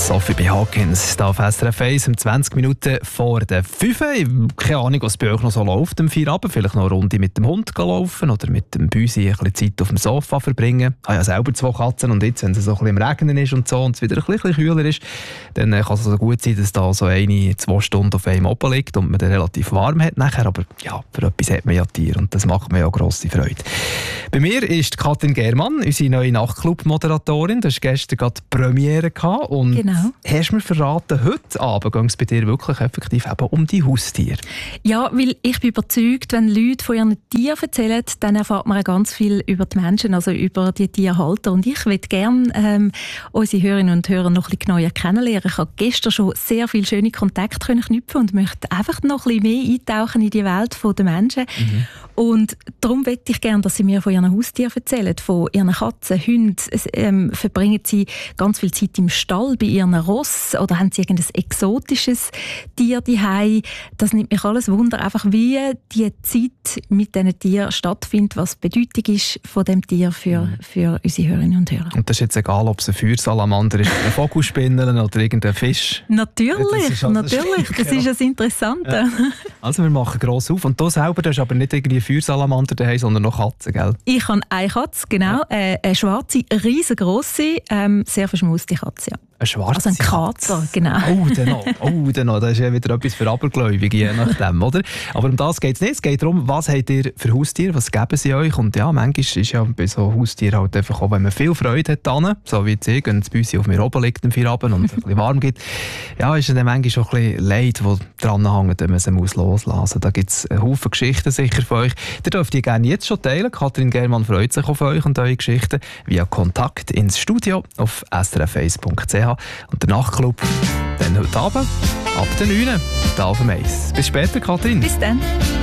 Sophie B. Hawkins, hier auf SRF 1, 20 Minuten vor der 5. Keine Ahnung, was bei euch noch so läuft am Feierabend. Vielleicht noch eine Runde mit dem Hund laufen oder mit dem Büsi ein bisschen Zeit auf dem Sofa verbringen. Ich habe ja selber 2 Katzen und jetzt, wenn es so ein bisschen im Regnen ist und so und es wieder ein bisschen kühler ist, dann kann es also gut sein, dass da so 1-2 Stunden auf einem oben liegt und man dann relativ warm hat nachher. Aber ja, für etwas hat man ja Tiere und das macht mir ja grosse Freude. Bei mir ist Katrin Germann, unsere neue Nachtclub-Moderatorin. Du hast gestern gerade die Premiere gehabt und genau. Hast du mir verraten, heute Abend ging es bei dir wirklich effektiv eben um die Haustiere? Ja, weil ich bin überzeugt, wenn Leute von ihren Tieren erzählen, dann erfahrt man ganz viel über die Menschen, also über die Tierhalter. Und ich würde gerne unsere Hörerinnen und Hörer noch ein bisschen genauer kennenlernen. Ich habe gestern schon sehr viele schöne Kontakte knüpfen und möchte einfach noch ein bisschen mehr eintauchen in die Welt der Menschen. Mhm. Und darum möchte ich gerne, dass sie mir von ihren Haustieren erzählen, von ihren Katzen, Hunden. Verbringen sie ganz viel Zeit im Stall bei ihren Ross oder haben sie irgendein exotisches Tier daheim? Das nimmt mich alles Wunder, einfach wie die Zeit mit diesen Tieren stattfindet, was die Bedeutung ist von dem Tier für unsere Hörerinnen und Hörer. Und das ist jetzt egal, ob es ein Feuersalamander ist, ein Vogelspinne oder irgendein Fisch? Natürlich, das ist das Interessante. Ja. Also wir machen gross auf. Und du selber hast aber nicht irgendwie Feuersalamander daheim, sondern noch Katzen, gell? Ich habe eine Katze, genau. Ja. Eine schwarze, riesengroße, sehr verschmuste Katze, ja. Eine schwarze also ein Kater, genau. Dann noch. Das ist ja wieder etwas für Abergläubige, je nachdem, oder? Aber um das geht es nicht. Es geht darum, was habt ihr für Haustiere, was geben sie euch? Und ja, manchmal ist ja bei so Haustieren halt einfach auch, wenn man viel Freude hat dran, so wie ich, wenn das Büsi auf mir oben liegt am Feierabend und es ein bisschen warm gibt, ja, ist dann manchmal auch ein bisschen Leid, das dran hängt, wenn man sie loslassen muss. Da gibt es einen Haufen Geschichten sicher für euch. Ihr dürft die gerne jetzt schon teilen. Katrin Germann freut sich auf euch und eure Geschichten via Kontakt ins Studio auf srf1.ch. Und der Nachtclub dann heute Abend ab den 9 Uhr hier auf dem Eis. Bis später, Katrin. Bis dann.